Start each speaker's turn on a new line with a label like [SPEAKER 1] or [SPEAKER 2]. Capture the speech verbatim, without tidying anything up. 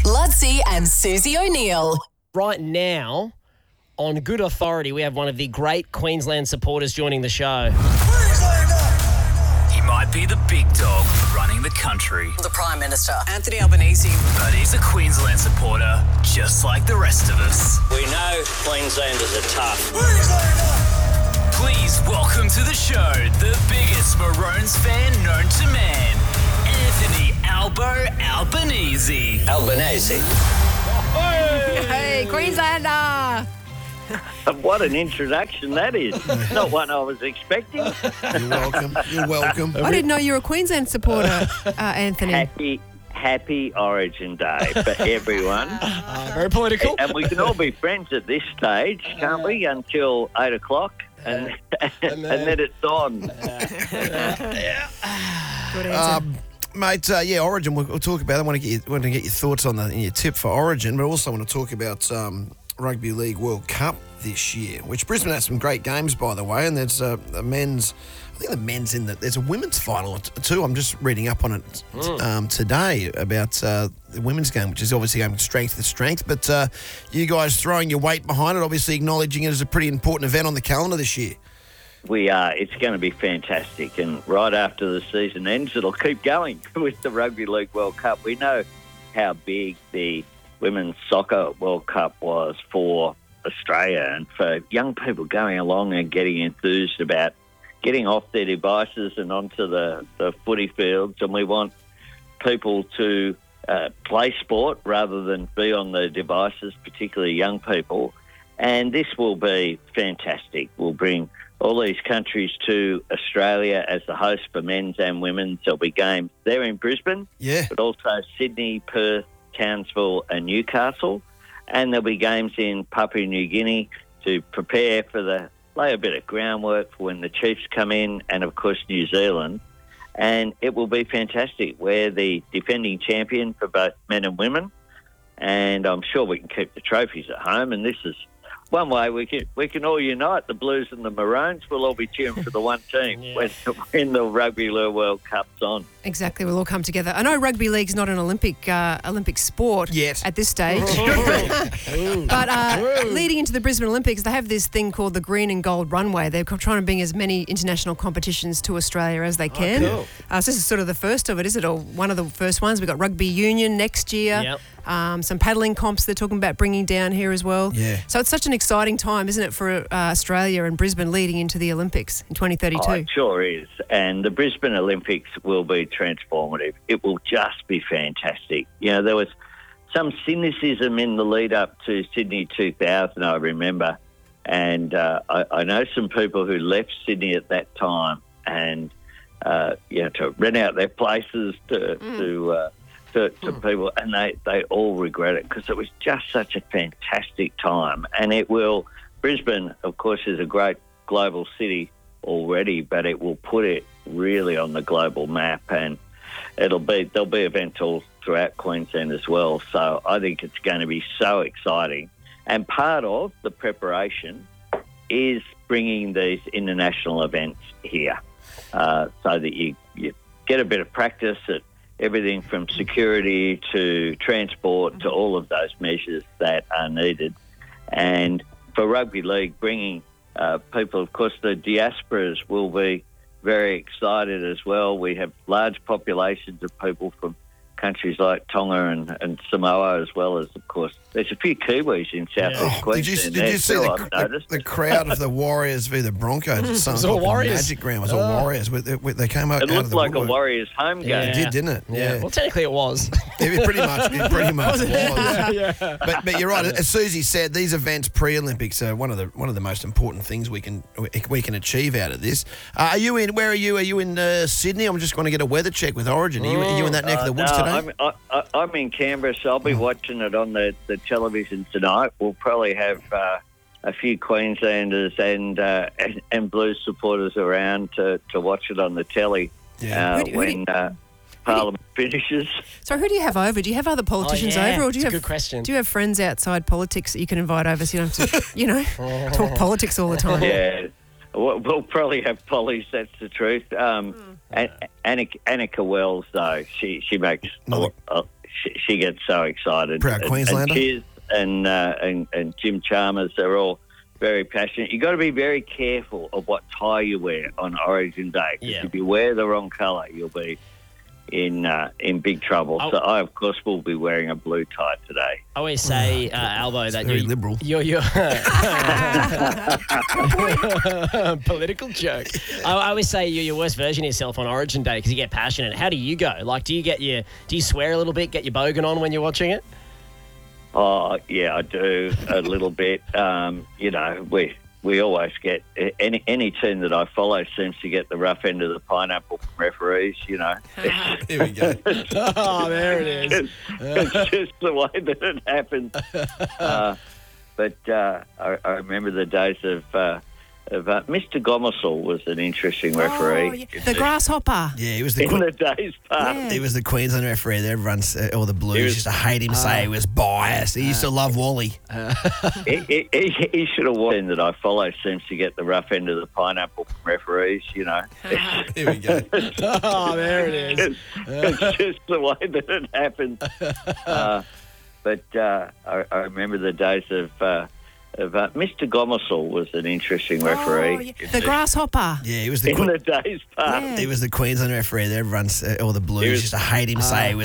[SPEAKER 1] Ludsey and Susie O'Neill.
[SPEAKER 2] Right now, on good authority, we have one of the great Queensland supporters joining the show.
[SPEAKER 3] He might be the big dog running the country,
[SPEAKER 1] The Prime Minister, Anthony Albanese.
[SPEAKER 3] but he's a Queensland supporter just like the rest of us.
[SPEAKER 4] We know Queenslanders are tough.
[SPEAKER 3] Please welcome to the show the biggest Maroons fan known to man, Anthony Albo Albanese.
[SPEAKER 4] Albanese.
[SPEAKER 5] Hey, Queenslander!
[SPEAKER 6] What an introduction that is. Not one I was expecting.
[SPEAKER 7] You're welcome. You're welcome.
[SPEAKER 5] I didn't know you were a Queensland supporter, uh, Anthony.
[SPEAKER 6] Happy, happy Origin Day for everyone.
[SPEAKER 2] Uh, very political.
[SPEAKER 6] And we can all be friends at this stage, can't we? Until eight o'clock. And, and then it's on.
[SPEAKER 5] Good answer.
[SPEAKER 7] Um, mate, uh, yeah, Origin, we'll, we'll talk about it. I want to get, you, want to get your thoughts on the, your tip for Origin, but also want to talk about um, Rugby League World Cup this year, which Brisbane has some great games, by the way, and there's uh, a men's, I think the men's in the, there's a women's final too. I'm just reading up on it um, today about uh, the women's game, which is obviously going strength to strength, but uh, you guys throwing your weight behind it, obviously acknowledging it as a pretty important event on the calendar this year.
[SPEAKER 6] We are. It's going to be fantastic. And right after the season ends, it'll keep going with the Rugby League World Cup. We know how big the Women's Soccer World Cup was for Australia and for young people going along and getting enthused about getting off their devices and onto the, the footy fields. And we want people to uh, play sport rather than be on the devices, particularly young people. And this will be fantastic. We'll bring all these countries to Australia as the host for men's and women's. There'll be games there in Brisbane,
[SPEAKER 7] Yeah.
[SPEAKER 6] but also Sydney, Perth, Townsville and Newcastle. And there'll be games in Papua New Guinea to prepare for the, lay a bit of groundwork for when the Chiefs come in, and of course New Zealand. And it will be fantastic. We're the defending champion for both men and women, and I'm sure we can keep the trophies at home. And this is one way we can we can all unite, the Blues and the Maroons. We'll all be cheering for the one team
[SPEAKER 2] Yeah.
[SPEAKER 6] when, when the Rugby League World Cup's on.
[SPEAKER 5] Exactly, we'll all come together. I know rugby league's not an Olympic uh, Olympic sport
[SPEAKER 7] Yet.
[SPEAKER 5] at this stage. But uh, leading into the Brisbane Olympics, they have this thing called the Green and Gold Runway. They're co- trying to bring as many international competitions to Australia as they can.
[SPEAKER 2] cool.
[SPEAKER 5] uh, so this is sort of the first of it, is it? Or one of the first ones. We've got Rugby Union next year.
[SPEAKER 2] Yep.
[SPEAKER 5] Um, some paddling comps they're talking about bringing down here as well.
[SPEAKER 7] Yeah.
[SPEAKER 5] So it's such an exciting time, isn't it, for uh, Australia and Brisbane leading into the Olympics in twenty thirty-two?
[SPEAKER 6] Oh, it sure is. And the Brisbane Olympics will be transformative. It will just be fantastic. You know, there was some cynicism in the lead up to Sydney two thousand, I remember. And uh, I, I know some people who left Sydney at that time and, uh, you know, to rent out their places to, to, uh, to, to people, and they, they all regret it because it was just such a fantastic time. And it will, Brisbane, of course, is a great global city already, but it will put it really on the global map, and it'll be there'll be events all throughout Queensland as well. So I think it's going to be so exciting. And part of the preparation is bringing these international events here, uh, so that you, you get a bit of practice at everything from security to transport to all of those measures that are needed. And for rugby league, bringing uh, people, of course, the diasporas will be very excited as well. We have large populations of people from countries like Tonga and, and Samoa, as well as, of course, there's a few Kiwis in South
[SPEAKER 2] Yeah.
[SPEAKER 6] East
[SPEAKER 7] Oh, did you,
[SPEAKER 6] Queensland.
[SPEAKER 7] did
[SPEAKER 6] there
[SPEAKER 7] you see
[SPEAKER 6] too,
[SPEAKER 7] the,
[SPEAKER 6] I've
[SPEAKER 7] the,
[SPEAKER 6] noticed.
[SPEAKER 7] the crowd of the Warriors v the Broncos at some
[SPEAKER 2] was all Warriors.
[SPEAKER 7] Magic Ground? It was all
[SPEAKER 2] Oh.
[SPEAKER 7] Warriors. They, they came out,
[SPEAKER 6] It
[SPEAKER 7] out of
[SPEAKER 6] looked
[SPEAKER 7] the
[SPEAKER 6] like a
[SPEAKER 7] woodwork.
[SPEAKER 6] Warriors home game.
[SPEAKER 2] Yeah.
[SPEAKER 7] It did, didn't it?
[SPEAKER 2] Yeah. Well, technically it was.
[SPEAKER 7] It pretty much, it pretty much was.
[SPEAKER 2] yeah.
[SPEAKER 7] But, but you're right. As Susie said, these events pre-Olympics are one of the one of the most important things we can we can achieve out of this. Uh, are you in? Where are you? Are you in uh, Sydney? I'm just going to get a weather check with Origin. Are you, are you in that neck of the woods
[SPEAKER 6] Uh, no,
[SPEAKER 7] today?
[SPEAKER 6] I'm, I, I, I'm in Canberra, so I'll be watching it on the, the television tonight. We'll probably have uh, a few Queenslanders and, uh, and and Blues supporters around to, to watch it on the telly
[SPEAKER 7] Yeah.
[SPEAKER 6] uh,
[SPEAKER 5] Who do- who do
[SPEAKER 6] when
[SPEAKER 5] you-
[SPEAKER 6] uh, Parliament finishes.
[SPEAKER 5] So who do you have over? Do you have other politicians
[SPEAKER 2] Oh, yeah.
[SPEAKER 5] over, or do you
[SPEAKER 2] It's a
[SPEAKER 5] have
[SPEAKER 2] good question.
[SPEAKER 5] Do you have friends outside politics that you can invite over so you don't have to, you know, talk politics all the time?
[SPEAKER 6] Yeah, we'll, we'll probably have pollies. That's the truth. Um, An- Annika, Annika Wells, though, she she makes a,
[SPEAKER 7] Another-
[SPEAKER 6] a, she, she gets so excited.
[SPEAKER 7] Proud
[SPEAKER 6] And-
[SPEAKER 7] Queenslander.
[SPEAKER 6] And, Chiz and, uh, and, and Jim Chalmers, they're all very passionate. You've got to be very careful of what tie you wear on Origin Day. 'Cause
[SPEAKER 2] Yeah.
[SPEAKER 6] if you wear the wrong colour, you'll be in uh, in big trouble.
[SPEAKER 2] Oh.
[SPEAKER 6] So I, of course, will be wearing a blue tie today.
[SPEAKER 2] I always say, uh, Albo, that
[SPEAKER 7] very
[SPEAKER 2] you're,
[SPEAKER 7] liberal.
[SPEAKER 2] You're, you're political joke. I, I always say you're your worst version of yourself on Origin Day because you get passionate. How do you go? Like, do you get your, do you swear a little bit, get your bogan on when you're watching it?
[SPEAKER 6] Oh, yeah, I do a little bit. Um, you know, we we always get any any team that I follow seems to get the rough end of the pineapple from referees. You know,
[SPEAKER 7] Here we go.
[SPEAKER 2] Oh, there it is.
[SPEAKER 6] it's, it's just the way that it happens. Uh, but uh, I, I remember the days of. Uh, Of, uh, Mister Gomersall was an interesting referee.
[SPEAKER 5] Oh, yeah. The grasshopper.
[SPEAKER 7] Yeah, he was the
[SPEAKER 6] In
[SPEAKER 7] que-
[SPEAKER 6] the days past.
[SPEAKER 5] Yeah.
[SPEAKER 7] he was the Queensland referee that everyone's uh, all the Blues
[SPEAKER 6] He was-
[SPEAKER 7] used to hate him, say he was biased. He used to love Wally.
[SPEAKER 6] he, he, he, he should have won. That I follow seems to get the rough end of the pineapple from referees. You know,
[SPEAKER 7] Here we go.
[SPEAKER 2] Oh, there it is.
[SPEAKER 6] it's, it's just the way that it happens. Uh, but uh, I, I remember the days of. Uh, of uh, Mister Gomersall was an interesting referee.
[SPEAKER 5] Oh, yeah. The grasshopper.
[SPEAKER 7] Yeah, he was the
[SPEAKER 6] In
[SPEAKER 7] que-
[SPEAKER 6] the days past.
[SPEAKER 5] Yeah.
[SPEAKER 7] he was the Queensland referee that everyone's uh, all the Blues
[SPEAKER 6] He was-
[SPEAKER 7] used to hate him, say he was